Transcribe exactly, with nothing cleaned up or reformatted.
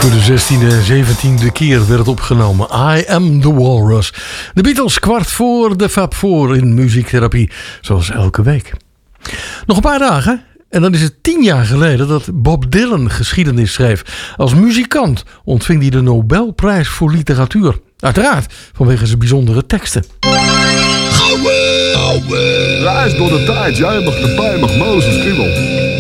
Voor de zestiende en zeventiende keer werd het opgenomen. I Am The Walrus. De Beatles kwart voor de Fab Four in muziektherapie. Zoals elke week. Nog een paar dagen en dan is het tien jaar geleden dat Bob Dylan geschiedenis schreef. Als muzikant ontving hij de Nobelprijs voor literatuur. Uiteraard vanwege zijn bijzondere teksten. Reis door de tijd, jij mag de pij, mag Mozes kriebel.